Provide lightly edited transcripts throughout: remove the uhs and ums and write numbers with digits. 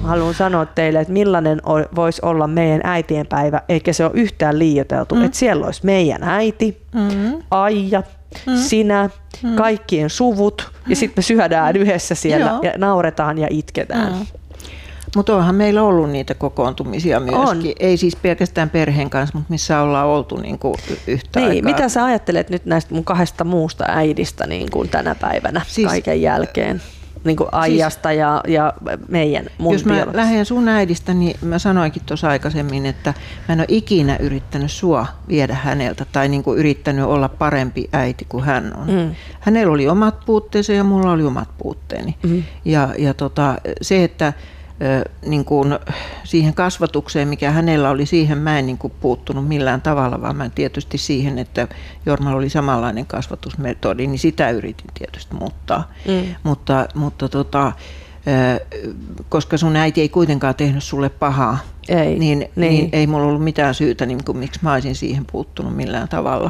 haluan sanoa teille, että millainen voisi olla meidän äitienpäivä, eikä se ole yhtään liioiteltu. Että siellä olisi meidän äiti, Aija, sinä, kaikkien suvut ja sitten me syödään yhdessä siellä ja nauretaan ja itketään. Mutta onhan meillä ollut niitä kokoontumisia myöskin. Ei siis pelkästään perheen kanssa, mutta missä ollaan oltu niinku yhtä aikaa. Mitä sä ajattelet nyt näistä mun 2 muusta äidistä niin kuin tänä päivänä kaiken jälkeen? Niin kuin Aijasta ja mun jos mä lähden sun äidistä, niin mä sanoinkin tuossa aikaisemmin, että mä en ole ikinä yrittänyt sua viedä häneltä tai niin kuin yrittänyt olla parempi äiti kuin hän on. Hänellä oli omat puutteensa ja mulla oli omat puutteeni. Ja se, että niin kuin siihen kasvatukseen, mikä hänellä oli, siihen mä en niin kuin puuttunut millään tavalla, vaan mä tietysti siihen, että Jormalla oli samanlainen kasvatusmetodi, niin sitä yritin tietysti muuttaa. Mutta koska sun äiti ei kuitenkaan tehnyt sulle pahaa, niin ei mulla ollut mitään syytä, niin kuin, miksi mä olisin siihen puuttunut millään tavalla.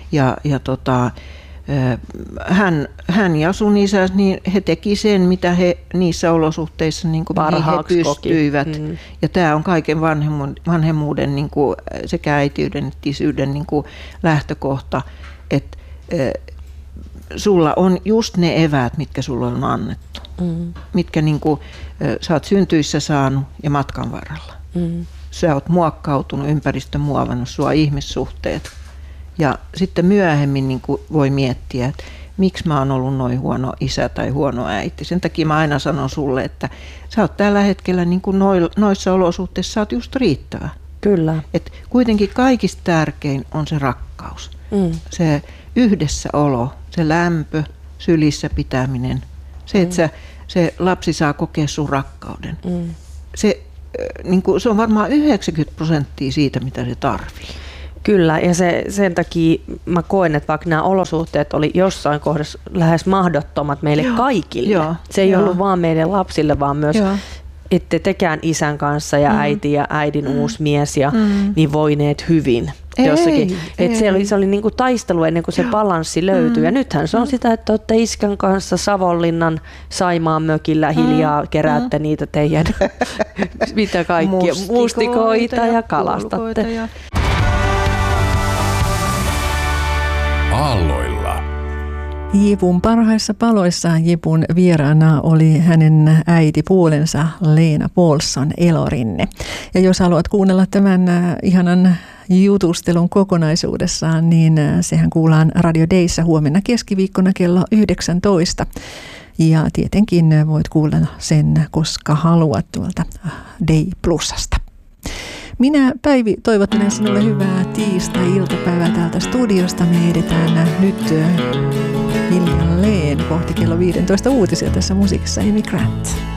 Hän ja sun isä, niin he teki sen, mitä he niissä olosuhteissa niin kuin he pystyivät. Ja tämä on kaiken vanhemmuuden niin kuin sekä äitiyden että isyyden niin kuin lähtökohta, että sulla on just ne eväät, mitkä sulla on annettu. Mitkä niin kuin, sä oot syntyissä saanut ja matkan varrella. Sä oot muokkautunut, ympäristö muovannut sua, ihmissuhteet. Ja sitten myöhemmin niin kuin voi miettiä, että miksi mä oon ollut noin huono isä tai huono äiti. Sen takia mä aina sanon sulle, että sä oot tällä hetkellä niin kuin noissa olosuhteissa sä oot just riittävä. Kyllä. Et kuitenkin kaikista tärkein on se rakkaus. Se yhdessäolo, se lämpö, sylissä pitäminen. Se, että se lapsi saa kokea sun rakkauden. Se, niin kuin, se on varmaan 90% siitä, mitä se tarvii. Kyllä, ja sen takia mä koen, että vaikka nämä olosuhteet oli jossain kohdassa lähes mahdottomat meille kaikille. Se ei ollut vaan meidän lapsille, vaan myös ette tekään isän kanssa ja äiti ja äidin uusi mies ja niin voineet hyvin. Jossakin. Se oli niin kuin taistelu ennen kuin se balanssi löytyi. Ja nythän se on sitä, että olette iskän kanssa Savonlinnan Saimaan mökillä hiljaa keräätte niitä teidän mitä kaikkia mustikoita ja kalastatte. Aalloilla. Jipun parhaissa paloissa Jipun vieraana oli hänen äitipuolensa Leena Paulsson Elorinne. Ja jos haluat kuunnella tämän ihanan jutustelun kokonaisuudessaan, niin sehän kuullaan Radio Dayssä huomenna keskiviikkona kello 19. Ja tietenkin voit kuulla sen, koska haluat tuolta Day Plusasta. Minä Päivi toivottelen sinulle hyvää tiistai-iltapäivää täältä studiosta. Me edetään nyt hiljalleen kohti kello 15 uutisia tässä musiikissa Amy Grant.